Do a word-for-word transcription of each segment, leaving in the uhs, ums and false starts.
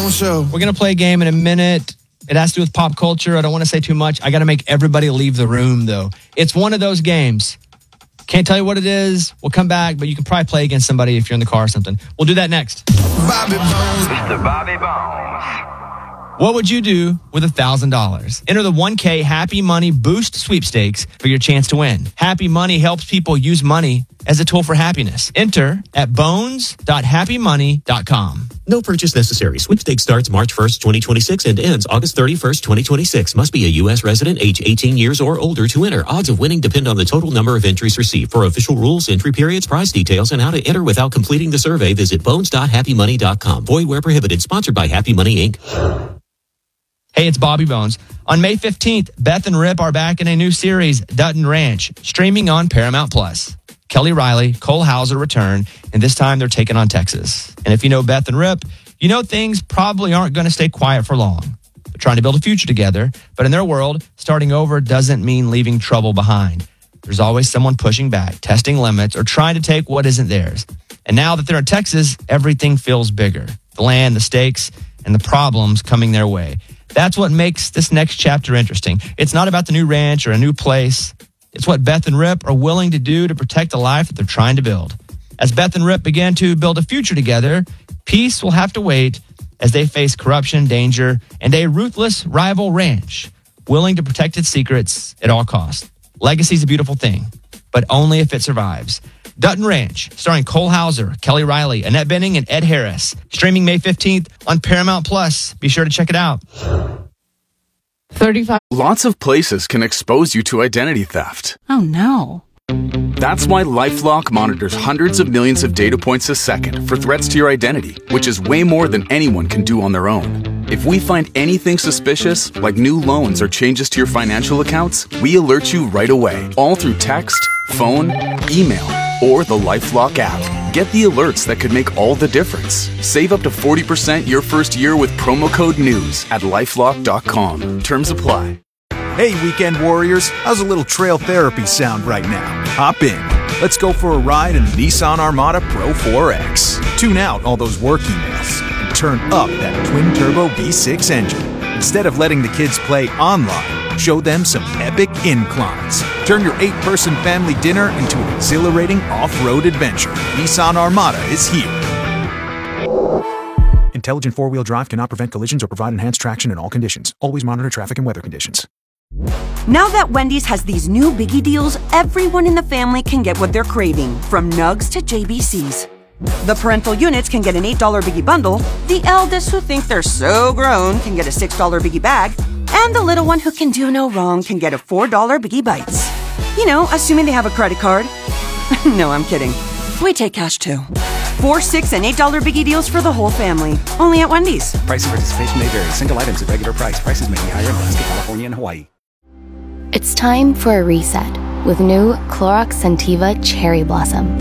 Bone Show. We're going to play a game in a minute. It has to do with pop culture. I don't want to say too much. I got to make everybody leave the room, though. It's one of those games. Can't tell you what it is. We'll come back, but you can probably play against somebody if you're in the car or something. We'll do that next. Bobby Bones. Mister Bobby Bones. What would you do with one thousand dollars? Enter the one K Happy Money Boost Sweepstakes for your chance to win. Happy Money helps people use money as a tool for happiness. Enter at bones dot happy money dot com. No purchase necessary. Sweepstakes starts March first, twenty twenty-six and ends August thirty-first, twenty twenty-six. Must be a U S resident, age eighteen years or older to enter. Odds of winning depend on the total number of entries received. For official rules, entry periods, prize details, and how to enter without completing the survey, visit bones dot happy money dot com. Void where prohibited. Sponsored by Happy Money, Incorporated. Hey, it's Bobby Bones. On May fifteenth, Beth and Rip are back in a new series, Dutton Ranch, streaming on Paramount Plus. Kelly Riley, Cole Hauser return, and this time they're taking on Texas. And if you know Beth and Rip, you know things probably aren't going to stay quiet for long. They're trying to build a future together, but in their world, starting over doesn't mean leaving trouble behind. There's always someone pushing back, testing limits, or trying to take what isn't theirs. And now that they're in Texas, everything feels bigger. The land, the stakes, and the problems coming their way. That's what makes this next chapter interesting. It's not about the new ranch or a new place. It's what Beth and Rip are willing to do to protect the life that they're trying to build. As Beth and Rip begin to build a future together, peace will have to wait as they face corruption, danger, and a ruthless rival ranch willing to protect its secrets at all costs. Legacy's a beautiful thing, but only if it survives. Dutton Ranch, starring Cole Hauser, Kelly Riley, Annette Bening, and Ed Harris. Streaming May fifteenth on Paramount Plus. Be sure to check it out. thirty-five Lots of places can expose you to identity theft. Oh, no. That's why LifeLock monitors hundreds of millions of data points a second for threats to your identity, which is way more than anyone can do on their own. If we find anything suspicious, like new loans or changes to your financial accounts, we alert you right away, all through text, phone, email, or the LifeLock app. Get the alerts that could make all the difference. Save up to forty percent your first year with promo code NEWS at lifelock dot com. Terms apply. Hey, weekend warriors, how's a little trail therapy sound right now? Hop in. Let's go for a ride in the Nissan Armada Pro four X. Tune out all those work emails and turn up that twin-turbo V six engine. Instead of letting the kids play online, show them some epic inclines. Turn your eight-person family dinner into an exhilarating off-road adventure. Nissan Armada is here. Intelligent four-wheel drive cannot prevent collisions or provide enhanced traction in all conditions. Always monitor traffic and weather conditions. Now that Wendy's has these new biggie deals, everyone in the family can get what they're craving, from nugs to J B Cs. The parental units can get an eight dollar biggie bundle, the eldest who think they're so grown can get a six dollar biggie bag, and the little one who can do no wrong can get a four dollar biggie bites. You know, assuming they have a credit card. No, I'm kidding. We take cash too. Four, six, and eight dollar biggie deals for the whole family. Only at Wendy's. Price and participation may vary. Single items at regular price. Prices may be higher in Alaska, California, and Hawaii. It's time for a reset with new Clorox Scentiva Cherry Blossom.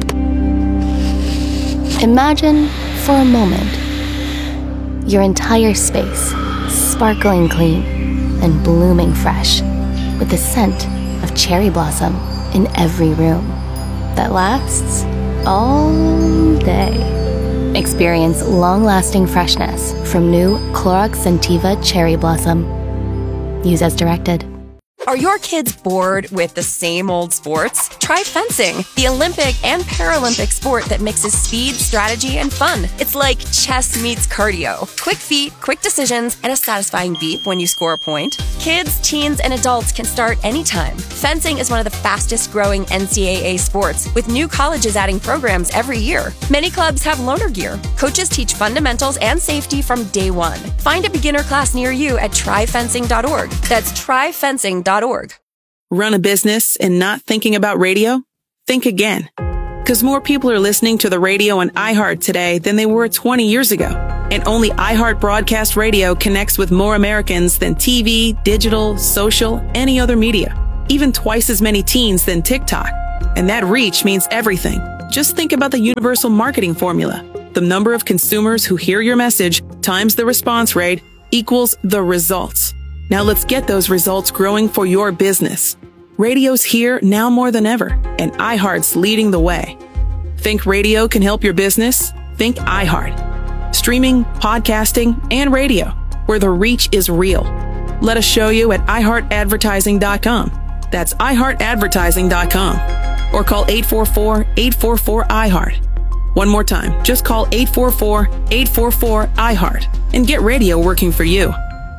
Imagine, for a moment, your entire space sparkling clean and blooming fresh with the scent of cherry blossom in every room that lasts all day. Experience long-lasting freshness from new Clorox Scentiva Cherry Blossom. Use as directed. Are your kids bored with the same old sports? Try fencing, the Olympic and Paralympic sport that mixes speed, strategy, and fun. It's like chess meets cardio. Quick feet, quick decisions, and a satisfying beep when you score a point. Kids, teens, and adults can start anytime. Fencing is one of the fastest growing N C double A sports, with new colleges adding programs every year. Many clubs have loaner gear. Coaches teach fundamentals and safety from day one. Find a beginner class near you at try fencing dot org. That's try fencing dot org. Run a business and not thinking about radio? Think again. Because more people are listening to the radio on iHeart today than they were twenty years ago. And only iHeart Broadcast Radio connects with more Americans than T V, digital, social, any other media. Even twice as many teens than TikTok. And that reach means everything. Just think about the universal marketing formula. The number of consumers who hear your message times the response rate equals the results. Now let's get those results growing for your business. Radio's here now more than ever, and iHeart's leading the way. Think radio can help your business? Think iHeart. Streaming, podcasting, and radio, where the reach is real. Let us show you at i heart advertising dot com. That's i heart advertising dot com. Or call eight four four, eight four four, I heart. One more time, just call eight four four, eight four four, I heart and get radio working for you.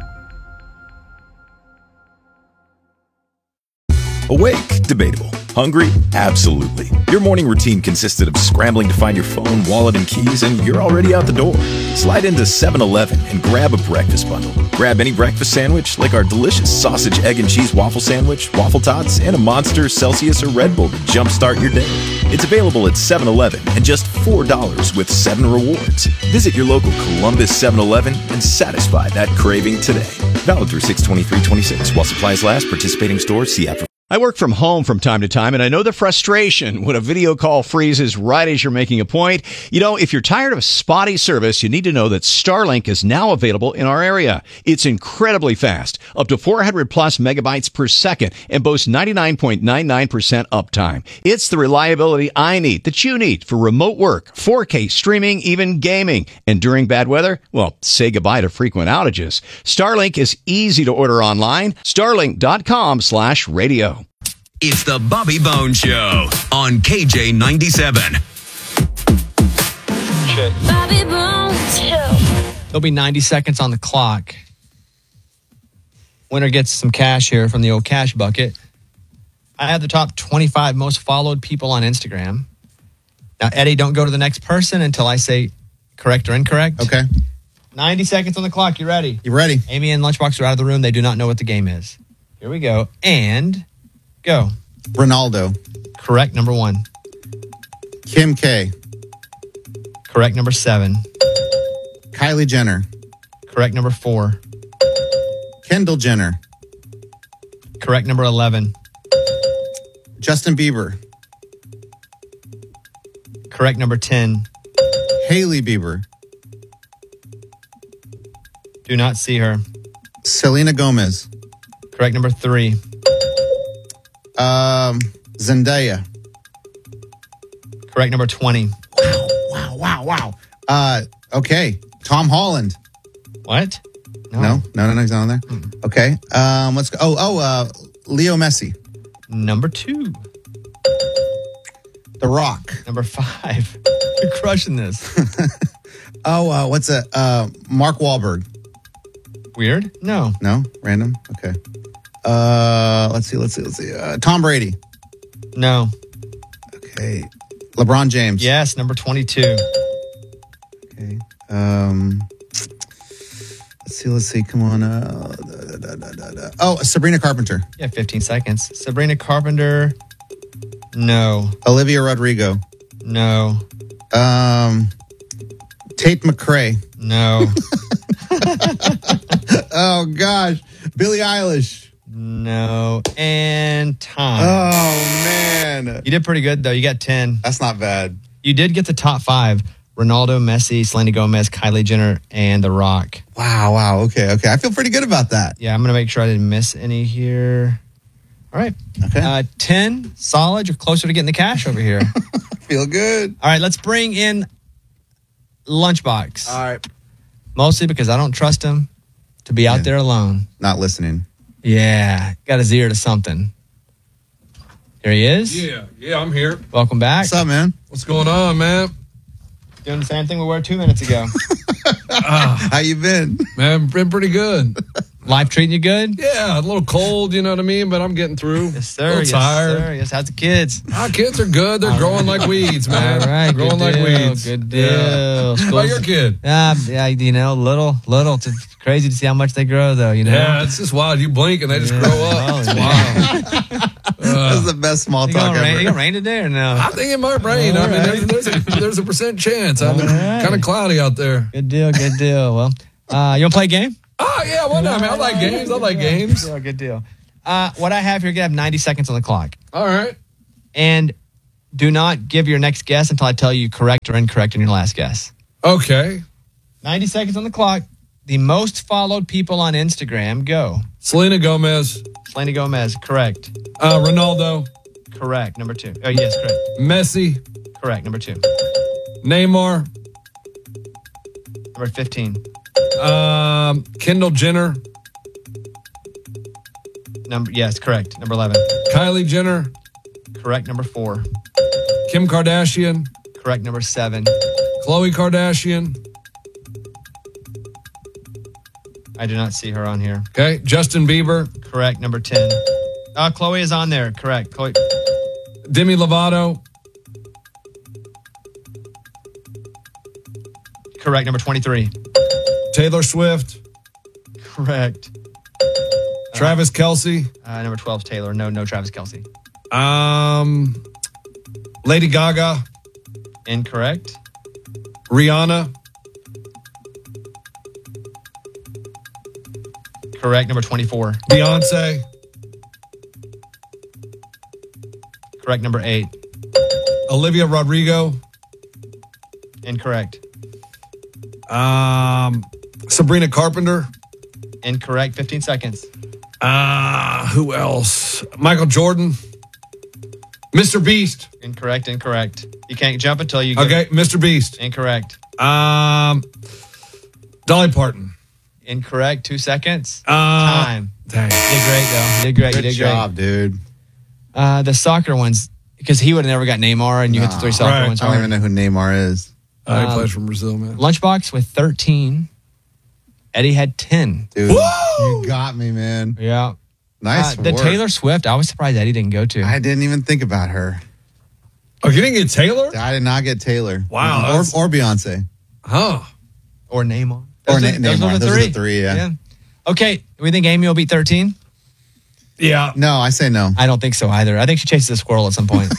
Awake? Debatable. Hungry? Absolutely. Your morning routine consisted of scrambling to find your phone, wallet, and keys, and you're already out the door. Slide into seven eleven and grab a breakfast bundle. Grab any breakfast sandwich, like our delicious sausage, egg, and cheese waffle sandwich, waffle tots, and a Monster, Celsius, or Red Bull to jumpstart your day. It's available at seven eleven and just four dollars with seven rewards. Visit your local Columbus seven eleven and satisfy that craving today. Valid through six twenty-three twenty-six. While supplies last, participating stores, see app for I work from home from time to time, and I know the frustration when a video call freezes right as you're making a point. You know, if you're tired of spotty service, you need to know that Starlink is now available in our area. It's incredibly fast, up to four hundred plus megabytes per second, and boasts ninety-nine point nine nine percent uptime. It's the reliability I need, that you need, for remote work, four K streaming, even gaming. And during bad weather, well, say goodbye to frequent outages. Starlink is easy to order online. Starlink dot com slash radio. It's the Bobby Bones Show on K J ninety-seven. Bobby Bones Show. There'll be ninety seconds on the clock. Winner gets some cash here from the old cash bucket. I have the top twenty-five most followed people on Instagram. Now, Eddie, don't go to the next person until I say correct or incorrect. Okay. ninety seconds on the clock. You ready? You ready? Amy and Lunchbox are out of the room. They do not know what the game is. Here we go. And go. Ronaldo. Correct, number one. Kim K. Correct, number seven. Kylie Jenner. Correct, number four. Kendall Jenner. Correct, number eleven. Justin Bieber. Correct, number ten. Hailey Bieber. Do not see her. Selena Gomez. Correct, number three. Um, Zendaya. Correct, number twenty. Wow, wow, wow, wow. Uh, okay. Tom Holland. What? No, no, no, no he's not on there. Mm. Okay. Um, let's go. Oh, oh, uh, Leo Messi. Number two. The Rock. Number five. You're crushing this. oh, uh, what's it? Uh, Mark Wahlberg. Weird? No. No? Random? Okay. Uh, let's see, let's see, let's see. Uh, Tom Brady. No. Okay. LeBron James. Yes, number twenty-two. Okay. Um, let's see, let's see. Come on. Uh, da, da, da, da, da. Oh, Sabrina Carpenter. Yeah, fifteen seconds. Sabrina Carpenter. No. Olivia Rodrigo. No. Um, Tate McRae. No. Oh, gosh. Billie Eilish. No. And time. Oh, man. You did pretty good, though. You got ten. That's not bad. You did get the top five. Ronaldo, Messi, Selena Gomez, Kylie Jenner, and The Rock. Wow, wow. Okay, okay. I feel pretty good about that. Yeah, I'm going to make sure I didn't miss any here. All right. Okay. Uh, ten. Solid. You're closer to getting the cash over here. Feel good. All right, let's bring in Lunchbox. All right. Mostly because I don't trust him to be out yeah. there alone. Not listening. Yeah. Got his ear to something. Here he is. Yeah. Yeah, I'm here. Welcome back. What's up, man? What's going on, man? Doing the same thing we were two minutes ago. uh, How you been? Man, been pretty good. Life treating you good? Yeah, a little cold, you know what I mean? But I'm getting through. Yes, sir. A little yes, tired. sir. Yes, how's the kids? Our kids are good. They're All growing right. like weeds, man. All right. Growing good like deal, weeds. Good deal. Yeah. How about your kid? Yeah, yeah, you know, little, little. It's crazy to see how much they grow, though, you know? Yeah, it's just wild. You blink and they just yeah. grow up. Oh, it's yeah. wild. Uh, That's the best small talk ever. Rain, you gonna rain today or no? I think it might rain. All I mean, right. there's, there's, a, there's a percent chance. I mean, right. kind of cloudy out there. Good deal, good deal. Well, uh, you want to play a game? Oh, yeah, why not? I mean, I like games. I like games. Good deal, good deal. Uh, what I have here, you have ninety seconds on the clock. All right. And do not give your next guess until I tell you correct or incorrect in your last guess. Okay. ninety seconds on the clock. The most followed people on Instagram, go. Selena Gomez. Selena Gomez, correct. Uh, Ronaldo. Correct, number two. Oh, yes, correct. Messi. Correct, number two. Neymar. Number fifteen. Um, Kendall Jenner. Number yes, correct. Number eleven. Kylie Jenner. Correct. Number four. Kim Kardashian. Correct. Number seven. Khloe Kardashian. I do not see her on here. Okay. Justin Bieber. Correct. Number ten. Uh, Chloe is on there. Correct. Chloe. Demi Lovato. Correct. Number twenty-three. Taylor Swift. Correct. Travis Kelce. Uh, number twelve, Taylor. No, no Travis Kelce. Um, Lady Gaga. Incorrect. Rihanna. Correct. Number twenty-four. Beyonce. Correct. Number eight. Olivia Rodrigo. Incorrect. Um, Sabrina Carpenter. Incorrect. fifteen seconds. Uh, who else? Michael Jordan. Mister Beast. Incorrect. Incorrect. You can't jump until you get Okay, Mister Beast. Incorrect. Um, Dolly Parton. Incorrect. Two seconds. Uh, Time. Dang. You did great, though. You did great. Good you did job, dude. great. Uh, the soccer ones, because he would have never got Neymar, and you hit the three soccer Right. ones. I don't hard. even know who Neymar is. Uh, he Um, plays from Brazil, man. Lunchbox with thirteen. Eddie had ten. Dude, you got me, man. Yeah. Nice Uh, the work. Taylor Swift, I was surprised Eddie didn't go to. I didn't even think about her. Oh, you didn't get Taylor? I did not get Taylor. Wow, Or, that's- or Beyonce. Huh. Or Neymar. Or Those Na- are- those Neymar. are the Those are three. the three, yeah. Okay. We think Amy will beat thirteen? Yeah. No, I say no. I don't think so either. I think she chases a squirrel at some point.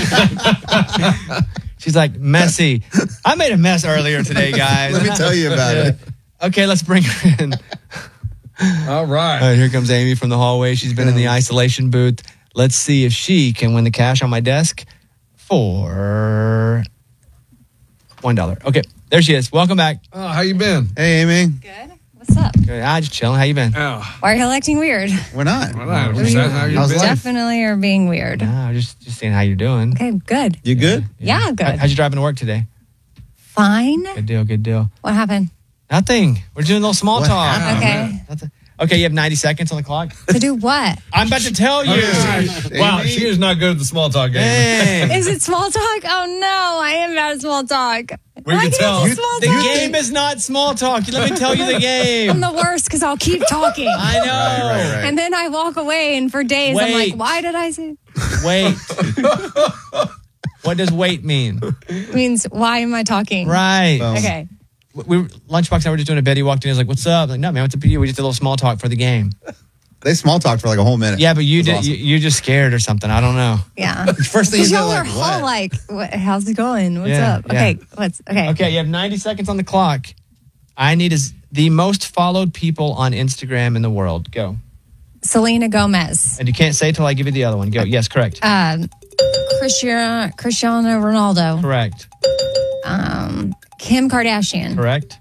She's like, messy. I made a mess earlier today, guys. Let me tell you about it. Okay, let's bring her in. All right. All right, here comes Amy from the hallway. She's been in the isolation booth. Let's see if she can win the cash on my desk for one dollar. Okay, there she is. Welcome back. Oh, how you been? Hey, Amy. Good. What's up? Good. Ah, just chilling. How you been? Oh. Why are you acting weird? We're not. Well, I You was asking how you How's been. life? definitely are being weird. No, just just seeing how you're doing. Okay, good. You good? Yeah, good. How, how'd you driving to work today? Fine. Good deal. Good deal. What happened? Nothing. We're doing a little small What talk. happened? Okay. Nothing. Okay, you have ninety seconds on the clock. To do what? I'm about to tell you. Wow, she is not good at the small talk game. Hey. Is it small talk? Oh no, I am bad at small talk. We Why can can't tell. do You- small The talk? game is not small talk. Let me tell you the I'm game. the worst because I'll keep talking. I know. Right, right. And then I walk away, and for days I'm Wait. like, why did I say? Wait. What does wait mean? It means why am I talking? Right. Boom. Okay. We were, Lunchbox and I were just doing a bit. He walked in. He was like, "What's up?" I'm like, no, man. What's up with you? We just did a little small talk for the game. They small talked for like a whole minute. Yeah, but you It was did. awesome. You, you're just scared or something. I don't know. Yeah. First thing you Because go y'all like, are all what? like, what, how's it going? What's Yeah, up? yeah. Okay. What's okay? Okay, you have ninety seconds on the clock. I need is the most followed people on Instagram in the world. Go. Selena Gomez. And you can't say till I give you the other one. Go. Yes, correct. Um, Cristiano, Cristiano Ronaldo. Correct. Um, Kim Kardashian. Correct.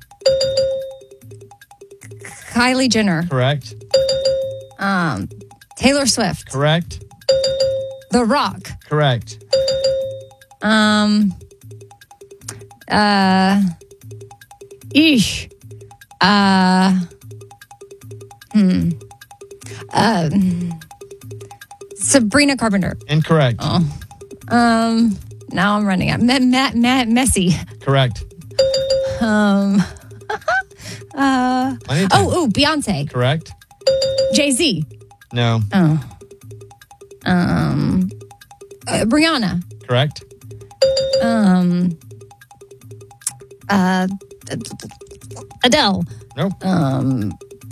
Kylie Jenner. Correct. Um, Taylor Swift. Correct. The Rock. Correct. Um, uh, Eesh. Uh, hmm. Uh, Sabrina Carpenter. Incorrect. Oh. Um, now I'm running out. Matt, Matt, Matt Messi. Correct. Um, uh, Plenty of time. oh, oh, Beyonce. Correct. Jay-Z. No. Oh. Um, uh, Brianna. Correct. Um, uh, Adele. Nope. Um,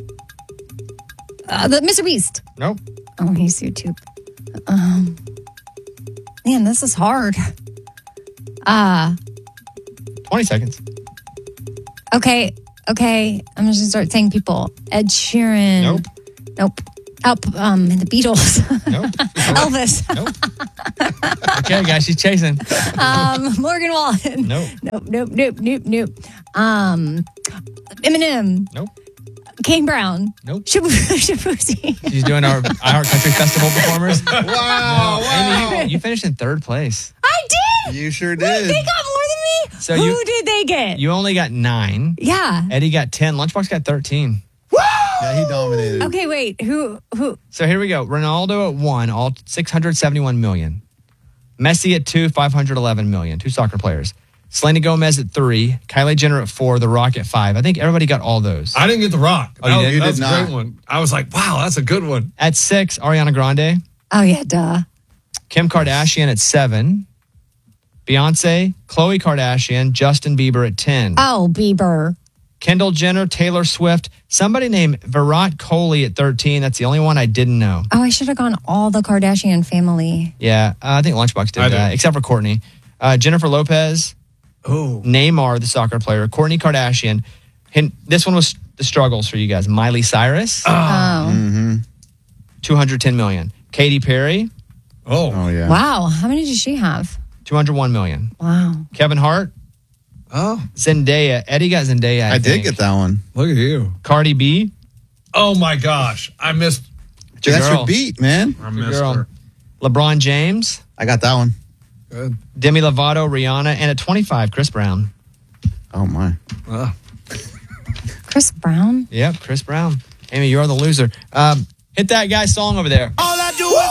uh, the Mister Beast. Nope. Oh, he's YouTube. Um, man, this is hard. Uh, twenty seconds. okay, okay. I'm just gonna start saying people. Ed Sheeran. Nope. Nope. Oh, um, the Beatles. Nope. Elvis. Nope. Okay, guys, she's chasing. um, Morgan Wallen. Nope. Nope, nope, nope, nope, nope. Um, Eminem. Nope. Kane Brown. Nope. Shabu- Shabuzi. She's doing our iHeart Country Festival performers. Wow, No, wow. Amy, you, you finished in third place. I did. You sure Wait, did. they got more than Really? So Who you- did they get? You only got nine. Yeah. Eddie got ten. Lunchbox got thirteen. Yeah, he dominated. Okay, wait. Who? Who? So here we go. Ronaldo at one, all six hundred seventy-one million. Messi at two, five hundred eleven million. Two soccer players. Selena Gomez at three. Kylie Jenner at four. The Rock at five. I think everybody got all those. I didn't get The Rock. Oh, you That- did? You That's did a not. great one. I was like, wow, that's a good one. At six, Ariana Grande. Oh, yeah, duh. Kim Kardashian at seven. Beyonce, Khloe Kardashian, Justin Bieber at ten. Oh, Bieber. Kendall Jenner, Taylor Swift, somebody named Virat Kohli at thirteen. That's the only one I didn't know. Oh, I should have gone all the Kardashian family. Yeah, uh, I think Lunchbox did I that, did. except for Courtney. Uh, Jennifer Lopez, Oh. Neymar, the soccer player, Kourtney Kardashian. And this one was the struggles for you guys. Miley Cyrus, Oh. Mm-hmm. two hundred ten million. Katy Perry, Oh. Oh, yeah. Wow. How many does she have? two hundred one million. Wow. Kevin Hart, Oh. Zendaya. Eddie got Zendaya. I, I did think. get that one. Look at you. Cardi B, Oh, my gosh. I missed. your That's girl. your beat, man. I Your missed girl. her. LeBron James, I got that one. Good. Demi Lovato, Rihanna, and at twenty-five, Chris Brown. Oh, my. Ah. Chris Brown? Yep, Chris Brown. Amy, you're the loser. Um, hit that guy's song over there. All